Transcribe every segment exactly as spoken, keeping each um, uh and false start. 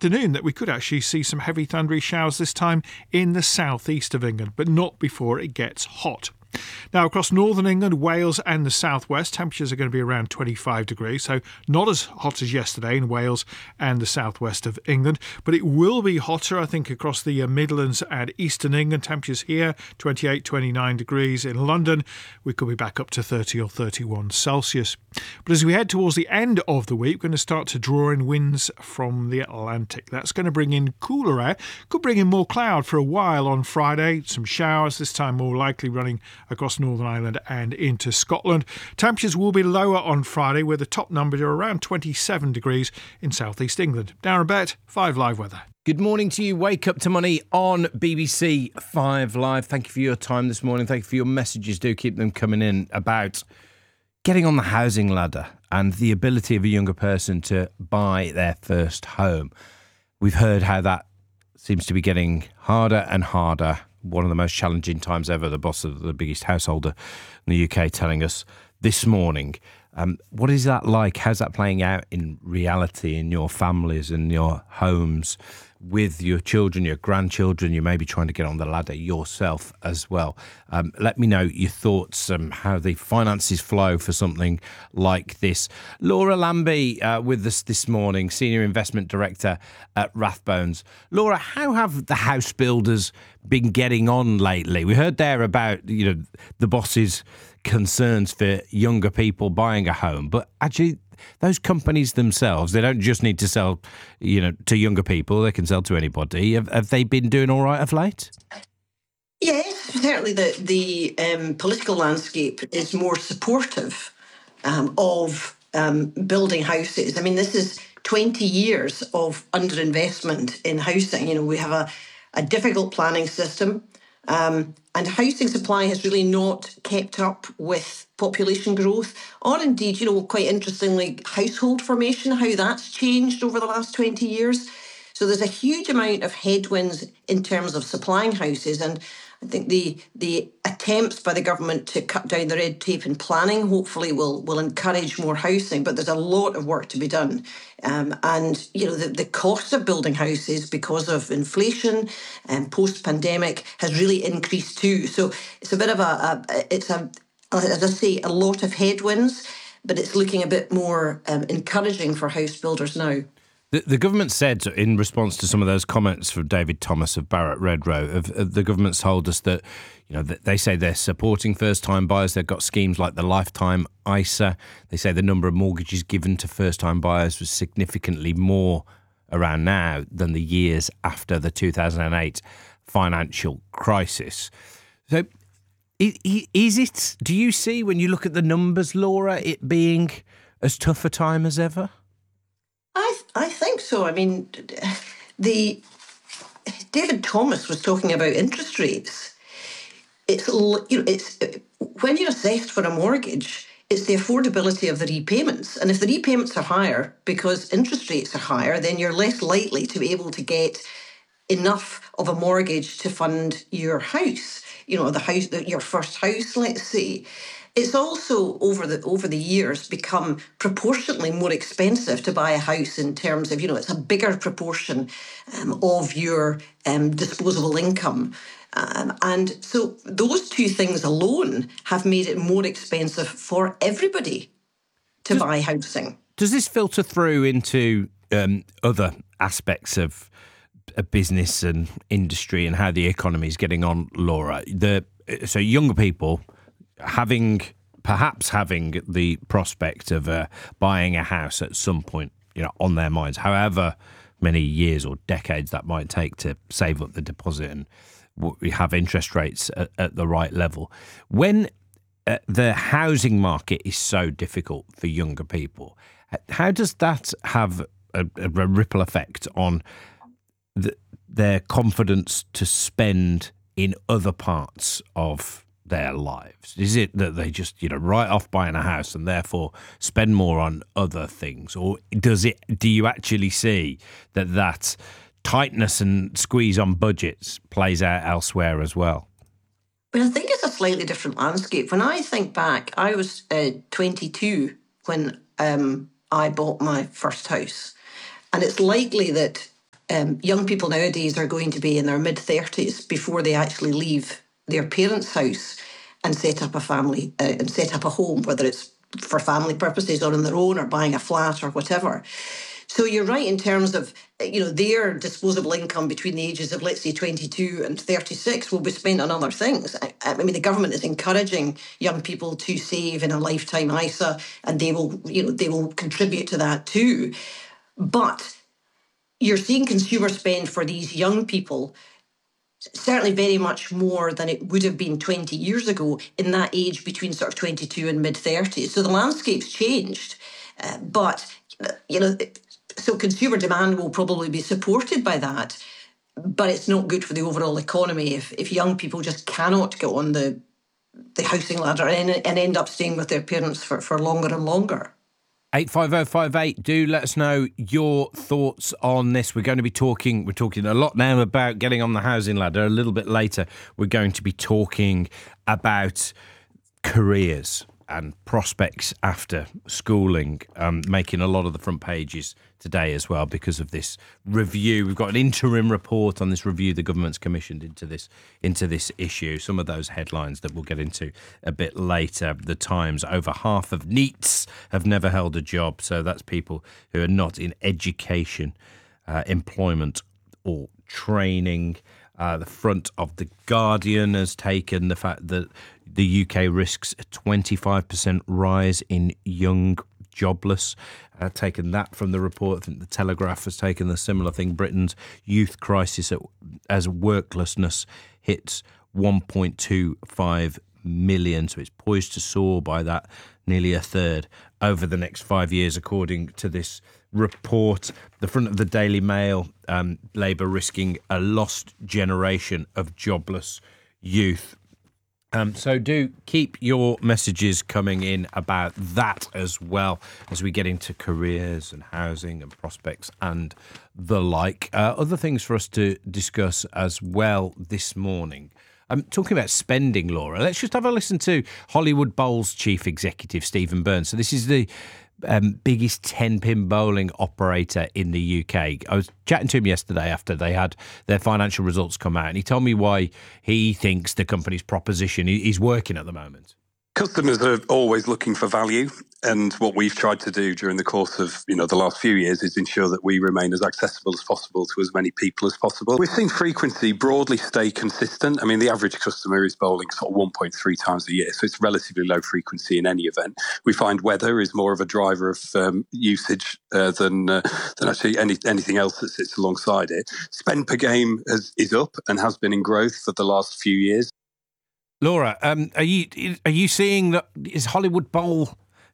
afternoon that we could actually see some heavy thundery showers this time in the southeast of England, but not before it gets hot. Now, across northern England, Wales and the southwest, temperatures are going to be around twenty-five degrees, so not as hot as yesterday in Wales and the southwest of England, but it will be hotter, I think, across the Midlands and eastern England. Temperatures here, twenty-eight, twenty-nine degrees. In London, we could be back up to thirty or thirty-one Celsius. But as we head towards the end of the week, we're going to start to draw in winds from the Atlantic. That's going to bring in cooler air, could bring in more cloud for a while on Friday, some showers, this time more likely running across Northern Ireland and into Scotland. Temperatures will be lower on Friday, where the top numbers are around twenty-seven degrees in southeast England. Darren Bett, five Live Weather. Good morning to you. Wake Up to Money on B B C five Live. Thank you for your time this morning. Thank you for your messages. Do keep them coming in about getting on the housing ladder and the ability of a younger person to buy their first home. We've heard how that seems to be getting harder and harder. One of the most challenging times ever. The boss of the biggest householder in the U K telling us this morning. Um, what is that like? How's that playing out in reality in your families and your homes with your children, your grandchildren? You may be trying to get on the ladder yourself as well. Um, let me know your thoughts, um, how the finances flow for something like this. Laura Lambie uh, with us this morning, Senior Investment Director at Rathbones. Laura, how have the house builders been getting on lately? We heard there about, you know, the boss's concerns for younger people buying a home, but actually those companies themselves, they don't just need to sell, you know, to younger people, they can sell to anybody. Have, have they been doing all right of late? Yes, certainly the, the um, political landscape is more supportive um, of um, building houses. I mean, this is twenty years of underinvestment in housing. You know, we have a, a difficult planning system. Um, and housing supply has really not kept up with population growth, or indeed, you know, quite interestingly, household formation, how that's changed over the last twenty years. So there's a huge amount of headwinds in terms of supplying houses. And I think the the attempts by the government to cut down the red tape in planning hopefully will, will encourage more housing, but there's a lot of work to be done. Um, and, you know, the, the cost of building houses because of inflation and post-pandemic has really increased too. So it's a bit of a, a it's a, as I say, a lot of headwinds, but it's looking a bit more um, encouraging for house builders now. The, the government said, in response to some of those comments from David Thomas of Barratt Redrow, of, of the government's told us that, you know, that they say they're supporting first-time buyers. They've got schemes like the Lifetime I S A. They say the number of mortgages given to first-time buyers was significantly more around now than the years after the two thousand eight financial crisis. So is it, do you see, when you look at the numbers, Laura, it being as tough a time as ever? I I think so. I mean, the David Thomas was talking about interest rates. It's you know, it's when you're assessed for a mortgage, it's the affordability of the repayments, and if the repayments are higher because interest rates are higher, then you're less likely to be able to get enough of a mortgage to fund your house. You know, the house, your first house, let's say. It's also, over the over the years, become proportionately more expensive to buy a house in terms of, you know, it's a bigger proportion um, of your um, disposable income. Um, and so those two things alone have made it more expensive for everybody to does, buy housing. Does this filter through into um, other aspects of a business and industry and how the economy is getting on, Laura? The, so younger people having, perhaps having the prospect of uh, buying a house at some point, you know, on their minds, however many years or decades that might take to save up the deposit and we have interest rates at, at the right level. When uh, the housing market is so difficult for younger people, how does that have a, a ripple effect on the, their confidence to spend in other parts of their lives? Is it that they just, you know, write off buying a house and therefore spend more on other things? Or does it, do you actually see that that tightness and squeeze on budgets plays out elsewhere as well? Well, I think it's a slightly different landscape. When I think back, I was uh, twenty-two when um, I bought my first house. And it's likely that um, young people nowadays are going to be in their mid-thirties before they actually leave their parents' house and set up a family uh, and set up a home, whether it's for family purposes or on their own or buying a flat or whatever. So you're right in terms of, you know, their disposable income between the ages of, let's say, twenty-two and thirty-six will be spent on other things. I, I mean, the government is encouraging young people to save in a lifetime I S A, and they will, you know, they will contribute to that too. But you're seeing consumer spend for these young people certainly very much more than it would have been twenty years ago in that age between sort of twenty-two and mid-thirties. So the landscape's changed. Uh, but, you know, so consumer demand will probably be supported by that, but it's not good for the overall economy if, if young people just cannot get on the the housing ladder and, and end up staying with their parents for, for longer and longer. eight five oh five eight, do let us know your thoughts on this. We're going to be talking, we're talking a lot now about getting on the housing ladder. A little bit later, we're going to be talking about careers and prospects after schooling, um, making a lot of the front pages today as well because of this review. We've got an interim report on this review the government's commissioned into this into this issue. Some of those headlines that we'll get into a bit later. The Times, over half of NEETs have never held a job. So that's people who are not in education, uh, employment or training. Uh, the front of The Guardian has taken the fact that the U K risks a twenty-five percent rise in young jobless. Uh, taken that from the report. I think The Telegraph has taken a similar thing. Britain's youth crisis as worklessness hits one point two five million. So it's poised to soar by that, nearly a third, over the next five years, according to this report. The front of the Daily Mail, um, Labour risking a lost generation of jobless youth. Um, so do keep your messages coming in about that as well as we get into careers and housing and prospects and the like. Uh, other things for us to discuss as well this morning. I'm talking about spending, Laura. Let's just have a listen to Hollywood Bowl's chief executive, Stephen Burns. So this is the Um, biggest ten-pin bowling operator in the U K. I was chatting to him yesterday after they had their financial results come out, and he told me why he thinks the company's proposition is working at the moment. Customers are always looking for value, and what we've tried to do during the course of you know the last few years is ensure that we remain as accessible as possible to as many people as possible. We've seen frequency broadly stay consistent. I mean, the average customer is bowling sort of one point three times a year, so it's relatively low frequency in any event. We find weather is more of a driver of um, usage uh, than uh, than actually any, anything else that sits alongside it. Spend per game has, is up and has been in growth for the last few years. Laura, um, are you are you seeing that is Hollywood Bowl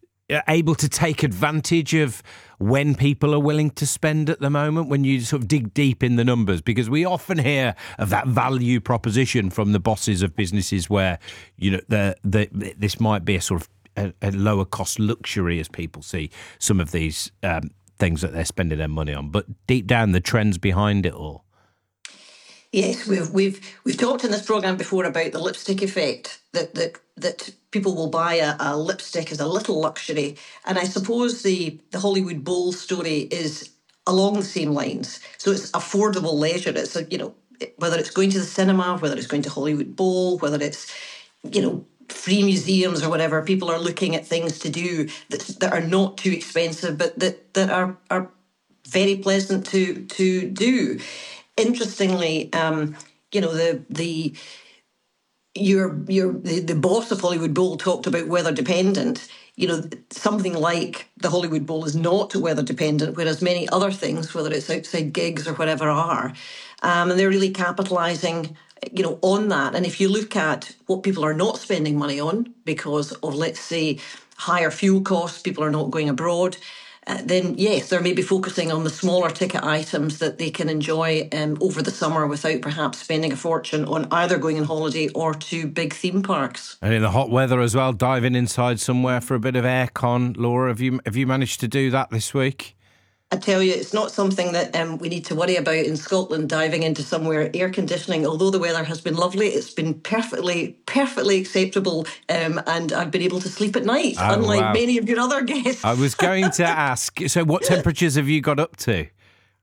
able to take advantage of when people are willing to spend at the moment, when you sort of dig deep in the numbers? Because we often hear of that value proposition from the bosses of businesses where, you know, the, the, this might be a sort of a, a lower cost luxury as people see some of these um, things that they're spending their money on. But deep down, the trends behind it all. Yes, we've we've we've talked in this programme before about the lipstick effect, that that that people will buy a, a lipstick as a little luxury. And I suppose the, the Hollywood Bowl story is along the same lines. So it's affordable leisure. It's, a, you know, whether it's going to the cinema, whether it's going to Hollywood Bowl, whether it's, you know, free museums or whatever, people are looking at things to do that, that are not too expensive, but that, that are, are very pleasant to to do. Interestingly, um, you know, the the your your the, the boss of Hollywood Bowl talked about weather dependent. You know, something like the Hollywood Bowl is not weather dependent, whereas many other things, whether it's outside gigs or whatever, are. Um, and they're really capitalising, you know, on that. And if you look at what people are not spending money on because of, let's say, higher fuel costs, people are not going abroad, Uh, then yes, they're maybe focusing on the smaller ticket items that they can enjoy um, over the summer without perhaps spending a fortune on either going on holiday or to big theme parks. And in the hot weather as well, diving inside somewhere for a bit of aircon. Laura, have you have you managed to do that this week? I tell you, it's not something that um, we need to worry about in Scotland, diving into somewhere air conditioning. Although the weather has been lovely, it's been perfectly, perfectly acceptable, um, and I've been able to sleep at night, oh, unlike wow. many of your other guests. I was going to ask, so what temperatures have you got up to?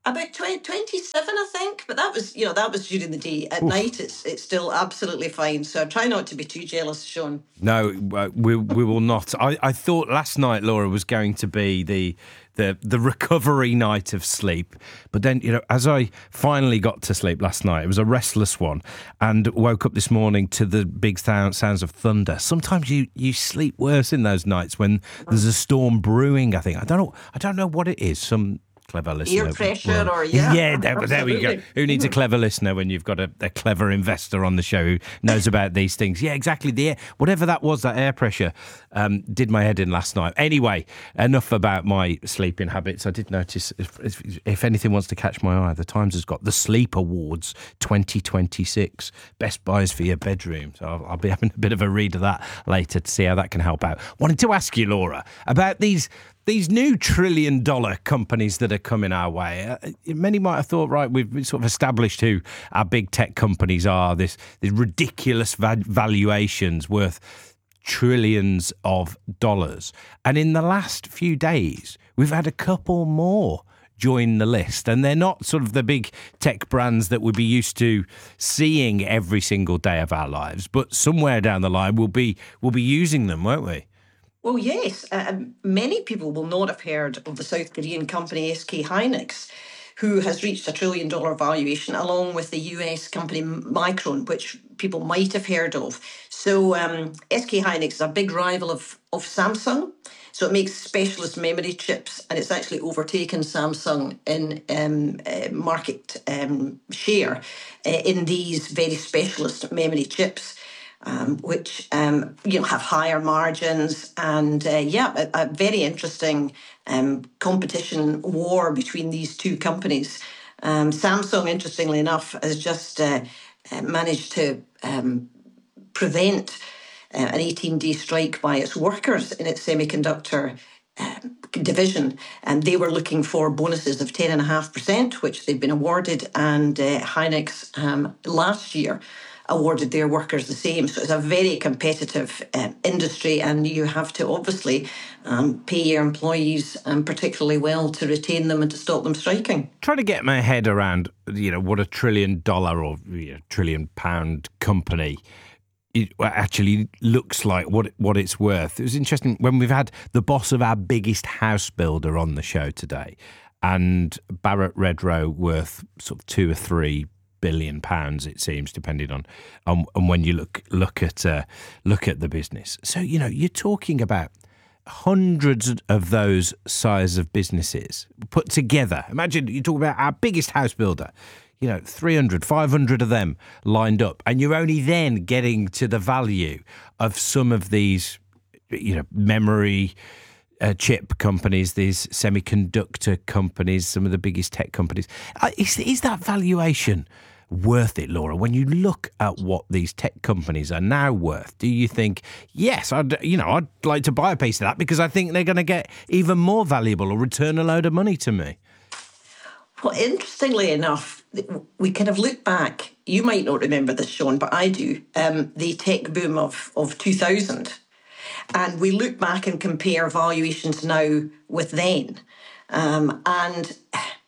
About twenty, twenty-seven, I think, but that was, you know, that was during the day. At Oof. night, it's it's still absolutely fine. So I try not to be too jealous, Sean. No, we we will not. I, I thought last night, Laura, was going to be the the the recovery night of sleep, but then, you know, as I finally got to sleep last night, it was a restless one, and woke up this morning to the big sound, sounds of thunder. Sometimes you you sleep worse in those nights when there's a storm brewing. I think I don't know. I don't know what it is. Some clever listener. Ear pressure well, or, yeah. Yeah, there, there we go. Who needs a clever listener when you've got a, a clever investor on the show who knows about these things? Yeah, exactly. The air, whatever that was, that air pressure um, did my head in last night. Anyway, enough about my sleeping habits. I did notice, if, if, if anything wants to catch my eye, the Times has got the Sleep Awards twenty twenty-six, best buys for your bedroom. So I'll, I'll be having a bit of a read of that later to see how that can help out. Wanted to ask you, Laura, about these These new trillion dollar companies that are coming our way. Uh, many might have thought, right, we've sort of established who our big tech companies are, this, these ridiculous va- valuations worth trillions of dollars. And in the last few days, we've had a couple more join the list. And they're not sort of the big tech brands that we'll be used to seeing every single day of our lives, but somewhere down the line we'll be, we'll be using them, won't we? Well, yes. Uh, many people will not have heard of the South Korean company S K Hynix, who has reached a trillion dollar valuation, along with the U S company Micron, which people might have heard of. So um, S K Hynix is a big rival of, of Samsung. So it makes specialist memory chips, and it's actually overtaken Samsung in um, uh, market um, share uh, in these very specialist memory chips. Um, which um, you know have higher margins and uh, yeah, a, a very interesting um, competition war between these two companies. Um, Samsung, interestingly enough, has just uh, uh, managed to um, prevent uh, an eighteen-day strike by its workers in its semiconductor uh, division, and they were looking for bonuses of ten point five percent, which they've been awarded, and uh, Hynix um, last year awarded their workers the same. So it's a very competitive uh, industry, and you have to obviously um, pay your employees um, particularly well to retain them and to stop them striking. Trying to get my head around, you know, what a trillion dollar or you know, trillion pound company it actually looks like, what what it's worth. It was interesting when we've had the boss of our biggest house builder on the show today, and Barratt Redrow worth sort of two or three billion pounds, it seems, depending on on, on when you look look at uh, look at the business. So you know you're talking about hundreds of those size of businesses put together. Imagine you talk about our biggest house builder. You know, three hundred, five hundred of them lined up, and you're only then getting to the value of some of these, you know, memory uh, chip companies, these semiconductor companies, some of the biggest tech companies. Uh, is, is that valuation worth it, Laura? When you look at what these tech companies are now worth, do you think, yes, I'd, you know, I'd like to buy a piece of that because I think they're going to get even more valuable or return a load of money to me? Well, interestingly enough, we kind of look back. You might not remember this, Sean, but I do. Um, the tech boom of, of two thousand. And we look back and compare valuations now with then. Um, and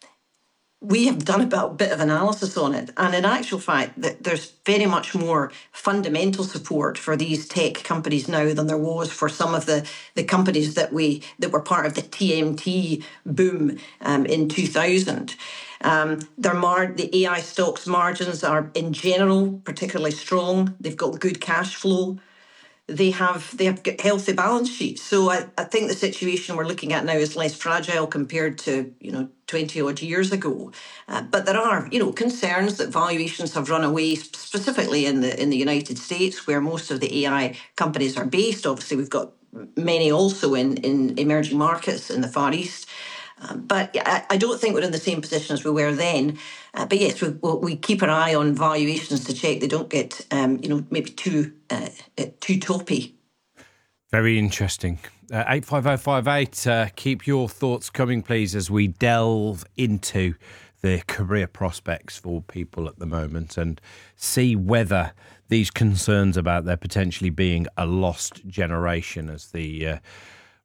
we have done a bit of analysis on it. And in actual fact, that there's very much more fundamental support for these tech companies now than there was for some of the, the companies that we that were part of the T M T boom um, in two thousand. Um, their mar- the A I stocks margins are in general particularly strong. They've got good cash flow. They have they have got healthy balance sheets. So I, I think the situation we're looking at now is less fragile compared to, you know, twenty odd years ago. Uh, but there are, you know, concerns that valuations have run away, specifically in the in the United States, where most of the A I companies are based. Obviously, we've got many also in, in emerging markets in the Far East. Um, but I, I don't think we're in the same position as we were then. Uh, but yes, we, we keep an eye on valuations to check they don't get, um, you know, maybe too uh, too toppy. Very interesting. Uh, eight five oh five eight, uh, keep your thoughts coming, please, as we delve into the career prospects for people at the moment and see whether these concerns about there potentially being a lost generation as the uh,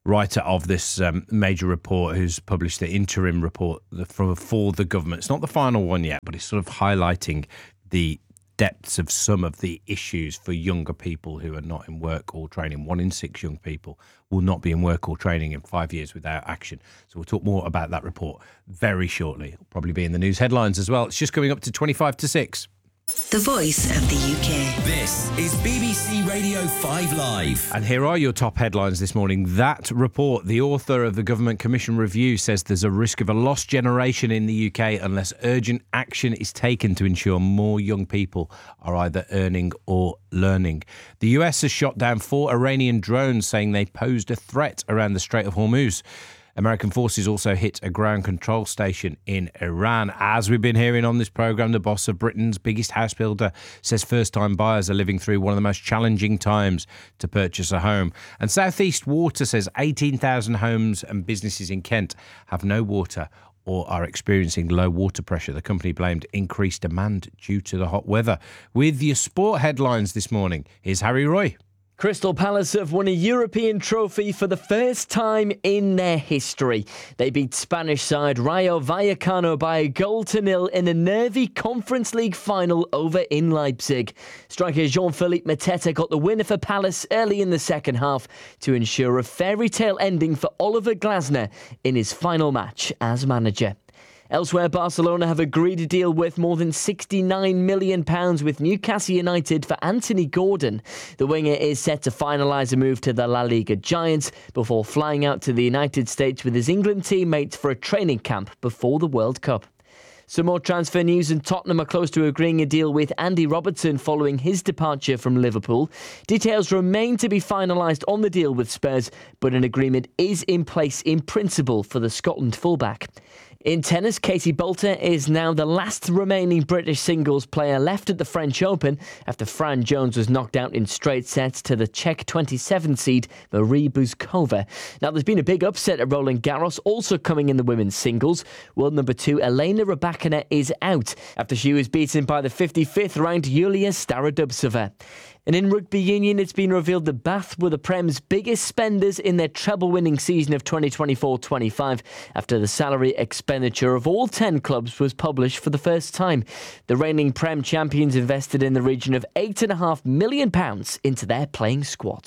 writer of this um, major report, who's published the interim report for, for the government. It's not the final one yet, but it's sort of highlighting the depths of some of the issues for younger people who are not in work or training. One in six young people will not be in work or training in five years without action. So we'll talk more about that report very shortly. It'll probably be in the news headlines as well. It's just coming up to twenty-five to six. The Voice of the U K. This is B B C Radio five Live. And here are your top headlines this morning. That report, the author of the Government Commission review, says there's a risk of a lost generation in the U K unless urgent action is taken to ensure more young people are either earning or learning. The U S has shot down four Iranian drones, saying they posed a threat around the Strait of Hormuz. American forces also hit a ground control station in Iran. As we've been hearing on this programme, the boss of Britain's biggest house builder says first-time buyers are living through one of the most challenging times to purchase a home. And South East Water says eighteen thousand homes and businesses in Kent have no water or are experiencing low water pressure. The company blamed increased demand due to the hot weather. With your sport headlines this morning, here's Harry Roy. Crystal Palace have won a European trophy for the first time in their history. They beat Spanish side Rayo Vallecano by a goal to nil in a nervy Conference League final over in Leipzig. Striker Jean-Philippe Mateta got the winner for Palace early in the second half to ensure a fairy tale ending for Oliver Glasner in his final match as manager. Elsewhere, Barcelona have agreed a deal worth more than sixty-nine million pounds with Newcastle United for Anthony Gordon. The winger is set to finalise a move to the La Liga Giants before flying out to the United States with his England teammates for a training camp before the World Cup. Some more transfer news, and Tottenham are close to agreeing a deal with Andy Robertson following his departure from Liverpool. Details remain to be finalised on the deal with Spurs, but an agreement is in place in principle for the Scotland fullback. In tennis, Katie Boulter is now the last remaining British singles player left at the French Open after Fran Jones was knocked out in straight sets to the Czech twenty-seven seed Marie Buzkova. Now, there's been a big upset at Roland Garros, also coming in the women's singles. World number two Elena Rybakina is out after she was beaten by the fifty-fifth ranked Yulia Starodubtsova. And in rugby union, it's been revealed that Bath were the Prem's biggest spenders in their treble-winning season of twenty twenty-four twenty-five after the salary expenditure of all ten clubs was published for the first time. The reigning Prem champions invested in the region of eight point five million pounds into their playing squad.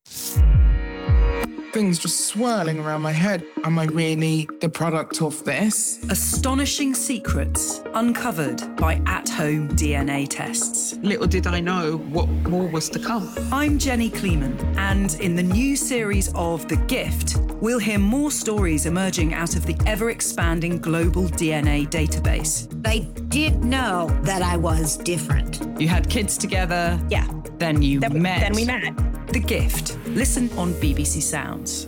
Things just swirling around my head. Am I really the product of this? Astonishing secrets uncovered by at-home D N A tests. Little did I know what more was to come. I'm Jenny Kleeman, and in the new series of The Gift, we'll hear more stories emerging out of the ever-expanding global D N A database. They did know that I was different. You had kids together. Yeah. Then you Then, met. then we met. The Gift. Listen on B B C Sounds.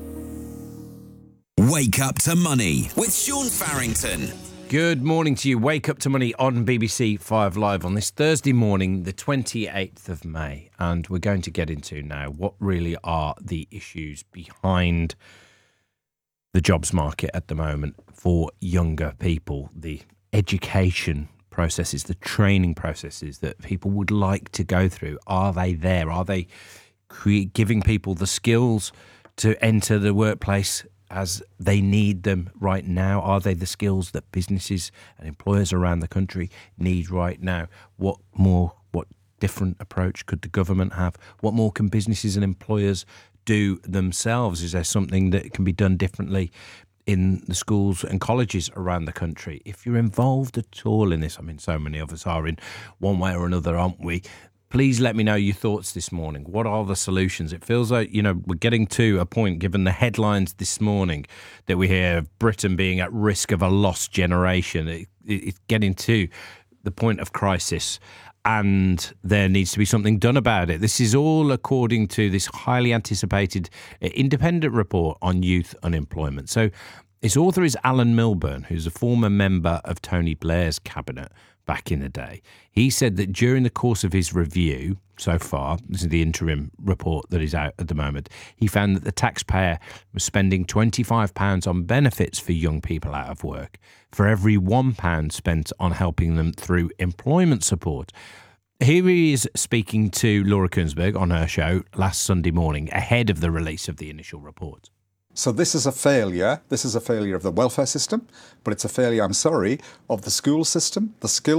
Wake Up to Money with Sean Farrington. Good morning to you. Wake Up to Money on B B C five Live on this Thursday morning, the twenty-eighth of May. And we're going to get into now what really are the issues behind the jobs market at the moment for younger people, the education processes, the training processes that people would like to go through. Are they there? Are they cre- giving people the skills to enter the workplace as they need them right now? Are they the skills that businesses and employers around the country need right now? What more, what different approach could the government have? What more can businesses and employers do themselves? Is there something that can be done differently in the schools and colleges around the country? If you're involved at all in this, I mean, so many of us are in one way or another, aren't we? Please let me know your thoughts this morning. What are the solutions? It feels like, you know, we're getting to a point, given the headlines this morning, that we hear of Britain being at risk of a lost generation. It, it, it's getting to the point of crisis, and there needs to be something done about it. This is all according to this highly anticipated independent report on youth unemployment. So its author is Alan Milburn, who's a former member of Tony Blair's cabinet back in the day. He said that during the course of his review so far, this is the interim report that is out at the moment, he found that the taxpayer was spending twenty-five pounds on benefits for young people out of work for every one pound spent on helping them through employment support. Here he is speaking to Laura Kuenssberg on her show last Sunday morning ahead of the release of the initial report. So this is a failure. This is a failure of the welfare system, but it's a failure, I'm sorry, of the school system, the skills